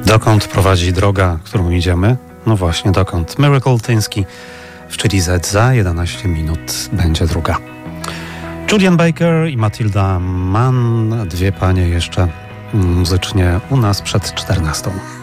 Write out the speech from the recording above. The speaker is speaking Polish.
Dokąd prowadzi droga, którą idziemy? No właśnie, dokąd? Miracle Tyński w Chili Z za 11 minut będzie druga. Julian Baker i Matilda Mann, dwie panie jeszcze muzycznie u nas przed 14.